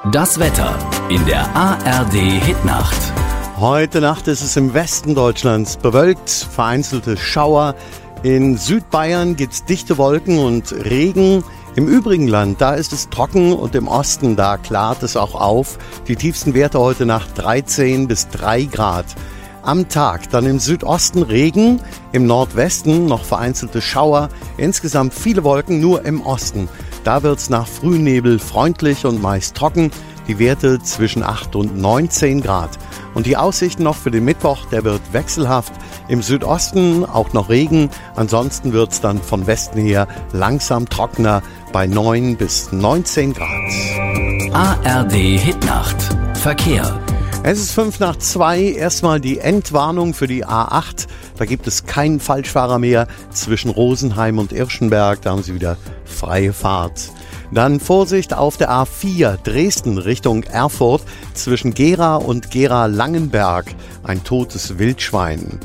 Das Wetter in der ARD Hitnacht. Heute Nacht ist es im Westen Deutschlands bewölkt, vereinzelte Schauer. In Südbayern gibt's dichte Wolken und Regen. Im übrigen Land, da ist es trocken und im Osten, da klart es auch auf. Die tiefsten Werte heute Nacht 13 bis 3 Grad. Am Tag dann im Südosten Regen, im Nordwesten noch vereinzelte Schauer, insgesamt viele Wolken nur im Osten. Da wird's nach Frühnebel freundlich und meist trocken, die Werte zwischen 8 und 19 Grad. Und die Aussichten noch für den Mittwoch, der wird wechselhaft. Im Südosten auch noch Regen, ansonsten wird's dann von Westen her langsam trockener bei 9 bis 19 Grad. ARD Hitnacht. Verkehr. Es ist 1:55, erstmal die Endwarnung für die A8. Da gibt es keinen Falschfahrer mehr zwischen Rosenheim und Irschenberg, da haben Sie wieder freie Fahrt. Dann Vorsicht auf der A4 Dresden Richtung Erfurt zwischen Gera und Gera-Langenberg, ein totes Wildschwein.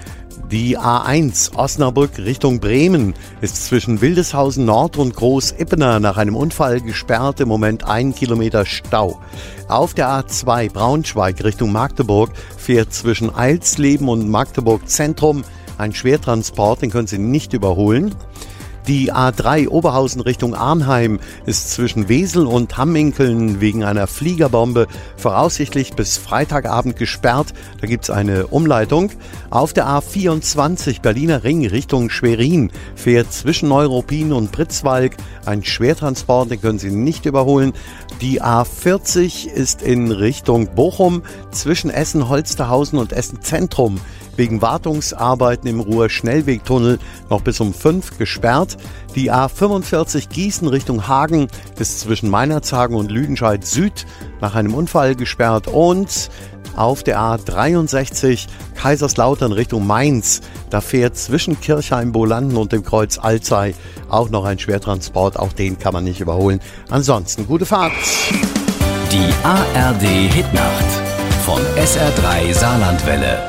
Die A1 Osnabrück Richtung Bremen ist zwischen Wildeshausen Nord und Groß-Ippener nach einem Unfall gesperrt, im Moment 1 Kilometer Stau. Auf der A2 Braunschweig Richtung Magdeburg fährt zwischen Eilsleben und Magdeburg Zentrum ein Schwertransport, den können Sie nicht überholen. Die A3 Oberhausen Richtung Arnheim ist zwischen Wesel und Hamminkeln wegen einer Fliegerbombe voraussichtlich bis Freitagabend gesperrt. Da gibt's eine Umleitung. Auf der A24 Berliner Ring Richtung Schwerin fährt zwischen Neuruppin und Pritzwalk ein Schwertransport, den können Sie nicht überholen. Die A40 ist in Richtung Bochum zwischen Essen-Holsterhausen und Essen-Zentrum wegen Wartungsarbeiten im Ruhr-Schnellwegtunnel noch bis um 5 gesperrt. Die A45 Gießen Richtung Hagen ist zwischen Meinerzhagen und Lüdenscheid Süd nach einem Unfall gesperrt. Und auf der A63 Kaiserslautern Richtung Mainz, da fährt zwischen Kirchheim-Bolanden und dem Kreuz Alzey auch noch ein Schwertransport, auch den kann man nicht überholen. Ansonsten gute Fahrt. Die ARD Hitnacht von SR3 Saarlandwelle.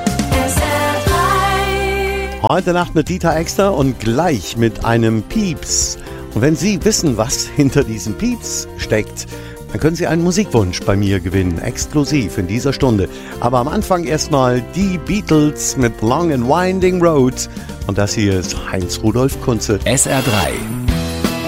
Heute Nacht mit Dieter Exter und gleich mit einem Pieps. Und wenn Sie wissen, was hinter diesem Pieps steckt, dann können Sie einen Musikwunsch bei mir gewinnen, exklusiv in dieser Stunde. Aber am Anfang erstmal die Beatles mit Long and Winding Road. Und das hier ist Heinz Rudolf Kunze. SR3